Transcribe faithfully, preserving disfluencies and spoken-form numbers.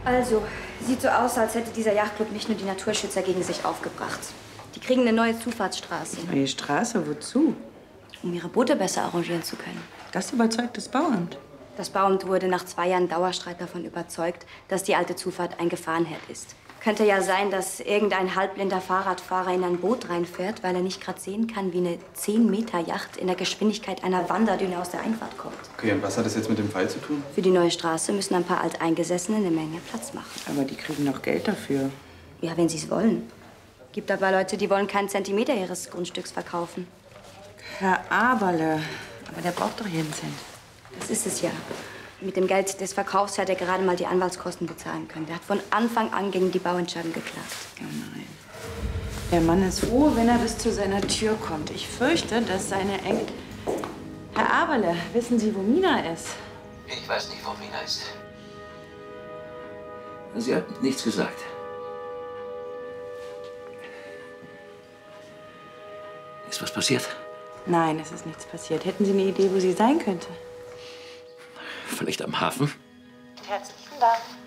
Also, sieht so aus, als hätte dieser Yachtclub nicht nur die Naturschützer gegen sich aufgebracht. Die kriegen eine neue Zufahrtsstraße. Neue Straße? Wozu? Um ihre Boote besser arrangieren zu können. Das überzeugt das Bauamt. Das Bauamt wurde nach zwei Jahren Dauerstreit davon überzeugt, dass die alte Zufahrt ein Gefahrenherd ist. Könnte ja sein, dass irgendein halbblinder Fahrradfahrer in ein Boot reinfährt, weil er nicht gerade sehen kann, wie eine zehn Meter Yacht in der Geschwindigkeit einer Wanderdüne aus der Einfahrt kommt. Okay, und was hat das jetzt mit dem Fall zu tun? Für die neue Straße müssen ein paar Alteingesessene eine Menge Platz machen. Aber die kriegen noch Geld dafür. Ja, wenn sie es wollen. Gibt aber Leute, die wollen keinen Zentimeter ihres Grundstücks verkaufen. Herr Aberle, aber der braucht doch jeden Cent. Das ist es ja. Mit dem Geld des Verkaufs hat er gerade mal die Anwaltskosten bezahlen können. Der hat von Anfang an gegen die Bauentscheidung geklagt. Oh nein. Der Mann ist froh, wenn er bis zu seiner Tür kommt. Ich fürchte, dass seine Enkel... Herr Aberle, wissen Sie, wo Mina ist? Ich weiß nicht, wo Mina ist. Sie hat nichts gesagt. Ist was passiert? Nein, es ist nichts passiert. Hätten Sie eine Idee, wo sie sein könnte? Vielleicht am Hafen? Herzlichen Dank.